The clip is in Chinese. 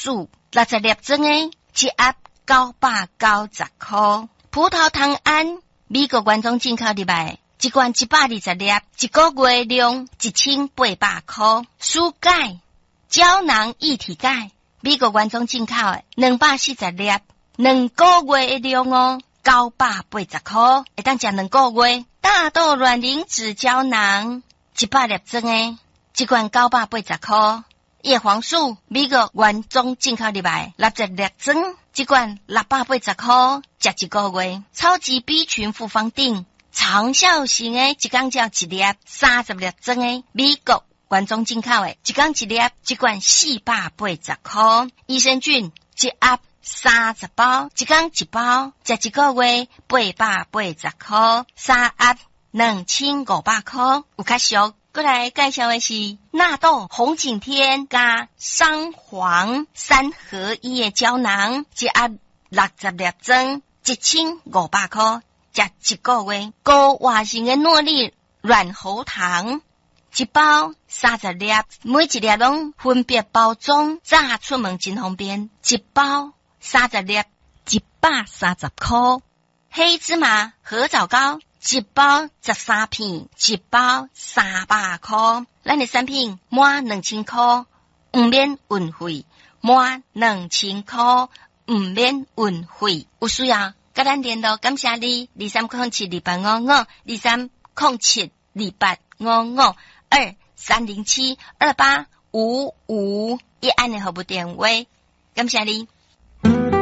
薯60粒装诶，一盒990块。葡萄糖胺，美国原装进口入来，一罐120粒，一个月量1800块。薯钙，胶囊一体钙，美国原装进口诶，240粒，2个月的量哦，980块，会当食2个月。大豆卵磷脂胶囊100粒装诶，一罐980块。叶黄素，美国原装进口入来，60粒装，一罐680块，食一个月。超级 B 群复方锭，长效型诶，一工照一粒，30粒装诶，美国原装进口诶，一工一粒，一罐480块。益生菌，一盒30包，一工一包，食一个月880块，3盒2500块，有较俗。过来介绍的是纳豆红景天加桑黄3合1的胶囊，一盒60粒装，1500块，食一个月。高活性的诺丽软喉糖，一包30粒，每一粒拢分别包装，炸出门真方便，一包30粒130块。黑芝麻合枣膏，一包13片，一包300块。咱的产品满2000块，不免运费，满2000块，不免运费。有需要跟咱联络，感谢你，23072855，23072855，一按的服务电话，感谢你。